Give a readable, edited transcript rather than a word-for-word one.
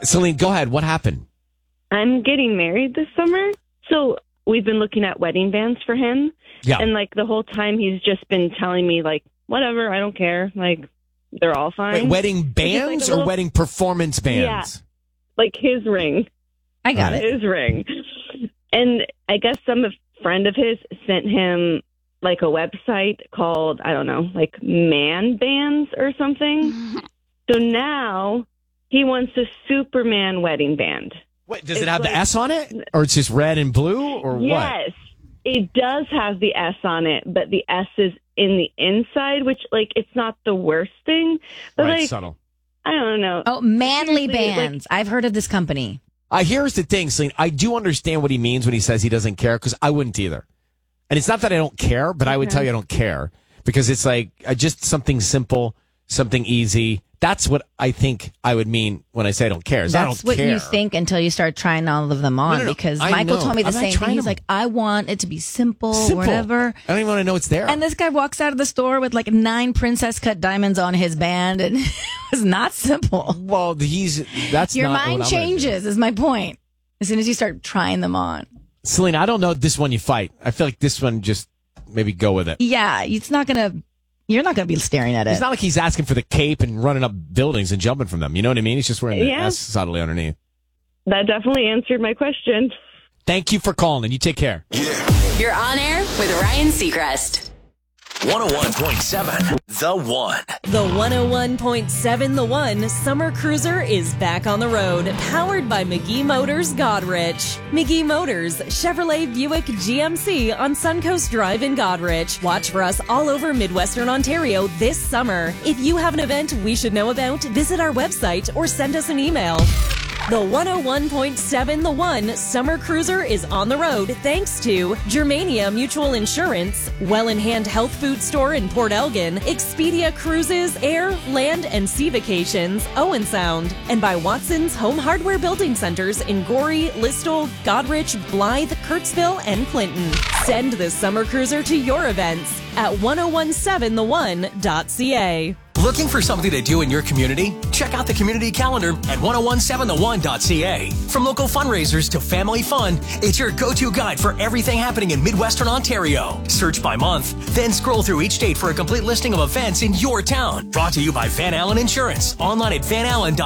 Celine, go ahead. What happened? I'm getting married this summer, so we've been looking at wedding bands for him. Yeah. And, like, the whole time he's just been telling me, like, whatever, I don't care. Like, they're all fine. Wait, wedding bands or wedding performance bands? Yeah. Like his ring. I got it. His ring. And I guess some friend of his sent him, like, a website called, I don't know, like Man Bands or something. So now he wants a Superman wedding band. Wait, does it have the S on it? Or it's just red and blue? Or what? Yes. It does have the S on it, but the S is in the inside, which, like, it's not the worst thing. But, Right, like, subtle. I don't know. Oh, Manly Seriously, Bands. I've heard of this company. Here's the thing, Celine. I do understand what he means when he says he doesn't care, because I wouldn't either. And it's not that I don't care, but I would tell you I don't care. Because it's like just something simple, something easy. That's what I think I would mean when I say I don't care. I That's don't what care. you think until you start trying all of them on. No. Because I Michael know. told me the I'm not same thing. trying He's them. like, I want it to be simple, whatever. I don't even want to know it's there. And this guy walks out of the store with like 9 princess cut diamonds on his band, and it was not simple. Well, that's Your not what mind I'm changes, is my point. As soon as you start trying them on. Celine, I don't know this one you fight. I feel like this one just maybe go with it. Yeah, you're not gonna be staring at it. It's not like he's asking for the cape and running up buildings and jumping from them. You know what I mean? He's just wearing the Yeah. S subtly underneath. That definitely answered my question. Thank you for calling, and you take care. You're on air with Ryan Seacrest. 101.7 The One. The 101.7 The One Summer Cruiser is back on the road, powered by McGee Motors Godrich. McGee Motors, Chevrolet Buick GMC on Suncoast Drive in Godrich. Watch for us all over Midwestern Ontario this summer. If you have an event we should know about, visit our website or send us an email. The 101.7 The One Summer Cruiser is on the road thanks to Germania Mutual Insurance, Well in Hand Health Food Store in Port Elgin, Expedia Cruises, Air, Land, and Sea Vacations, Owen Sound, and by Watson's Home Hardware Building Centers in Gorey, Listowel, Godrich, Blythe, Kirksville, and Clinton. Send the Summer Cruiser to your events at 1017theone.ca. Looking for something to do in your community? Check out the community calendar at 1017theone.ca. From local fundraisers to family fun, it's your go-to guide for everything happening in Midwestern Ontario. Search by month, then scroll through each date for a complete listing of events in your town. Brought to you by Van Allen Insurance. Online at vanallen.ca.